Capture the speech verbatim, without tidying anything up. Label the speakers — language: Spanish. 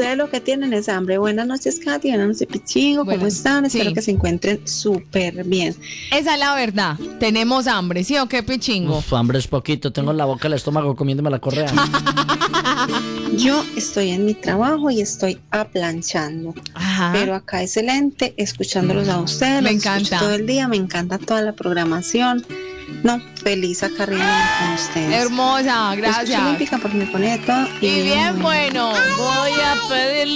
Speaker 1: ustedes lo que tienen es hambre. Buenas noches, Katy. Buenas noches, Pichingo.
Speaker 2: Bueno,
Speaker 1: ¿Cómo están?
Speaker 2: sí.
Speaker 1: Espero que se encuentren súper bien.
Speaker 2: Esa es la verdad. Tenemos hambre, ¿sí o qué, Pichingo?
Speaker 3: Uf, hambre es poquito. Tengo en la boca el estómago comiéndome la correa.
Speaker 1: Yo estoy en mi trabajo y estoy aplanchando.
Speaker 2: Ajá.
Speaker 1: Pero acá excelente, escuchándolos a ustedes.
Speaker 2: Me
Speaker 1: los escucho
Speaker 2: encanta.
Speaker 1: todo el día, me encanta toda la programación. No, feliz acá riéndome con ustedes.
Speaker 2: Hermosa,
Speaker 1: Escucho
Speaker 2: gracias.
Speaker 1: Olímpica porque me pone de todo.
Speaker 2: Y bien bueno. Voy a pedirle